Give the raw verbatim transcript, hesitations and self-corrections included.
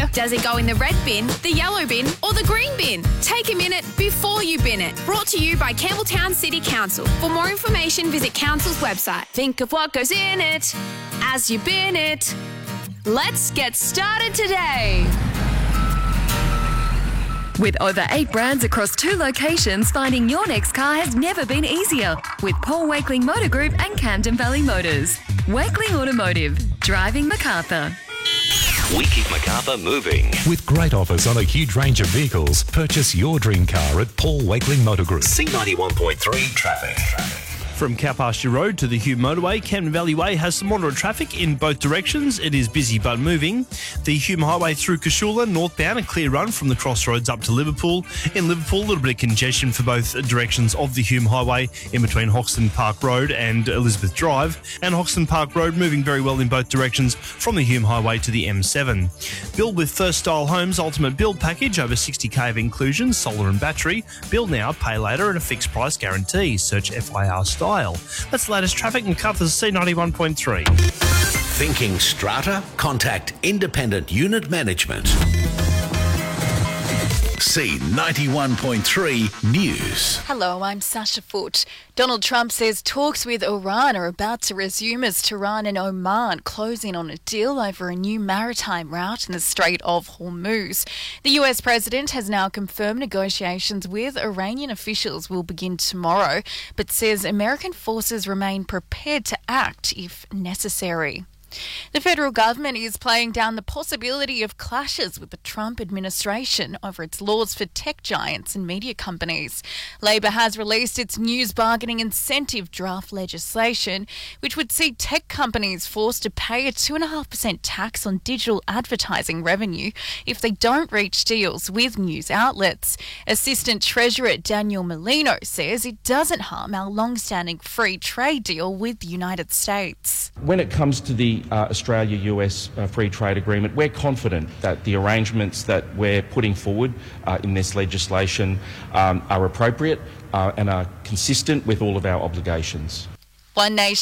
Does it go in the red bin, the yellow bin or the green bin? Take a minute before you bin it. Brought to you by Campbelltown City Council. For more information, visit Council's website. Think of what goes in it as you bin it. Let's get started today. With over eight brands across two locations, finding your next car has never been easier. With Paul Wakeling Motor Group and Camden Valley Motors. Wakeling Automotive, driving Macarthur. We keep Macarthur moving. With great offers on a huge range of vehicles, purchase your dream car at Paul Wakeling Motor Group. C ninety-one point three traffic. From Cowpasture Road to the Hume Motorway, Camden Valley Way has some moderate traffic in both directions. It is busy but moving. The Hume Highway through Cashula, northbound, a clear run from the crossroads up to Liverpool. In Liverpool, a little bit of congestion for both directions of the Hume Highway in between Hoxton Park Road and Elizabeth Drive. And Hoxton Park Road moving very well in both directions from the Hume Highway to the M seven. Build with First Style Homes Ultimate Build Package, over sixty K of inclusions, solar and battery. Build now, pay later at a fixed price guarantee. Search F I R Style. That's the latest traffic in Macarthur's C ninety-one point three. Thinking strata? Contact Independent Unit Management. C ninety-one point three News. Hello, I'm Sasha Foote. Donald Trump says talks with Iran are about to resume as Tehran and Oman close in on a deal over a new maritime route in the Strait of Hormuz. The U S president has now confirmed negotiations with Iranian officials will begin tomorrow, but says American forces remain prepared to act if necessary. The federal government is playing down the possibility of clashes with the Trump administration over its laws for tech giants and media companies. Labor has released its news bargaining incentive draft legislation, which would see tech companies forced to pay a two point five percent tax on digital advertising revenue if they don't reach deals with news outlets. Assistant Treasurer Daniel Molino says it doesn't harm our long-standing free trade deal with the United States. When it comes to the uh, Australia-U S uh, free trade agreement, we're confident that the arrangements that we're putting forward uh, in this legislation um, are appropriate uh, and are consistent with all of our obligations. One Nation